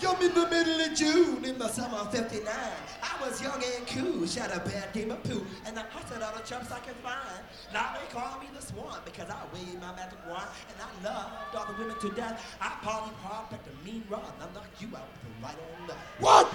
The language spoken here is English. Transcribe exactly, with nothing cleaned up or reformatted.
You're in the middle of June in the summer of fifty-nine. I was young and cool, shot a bad game of poo, and I hustled all the chumps I could find. Now they call me the Swan because I waved my magic wand, and I loved all the women to death. I party hard, but the mean rod, and I knocked you out with the right on left. What?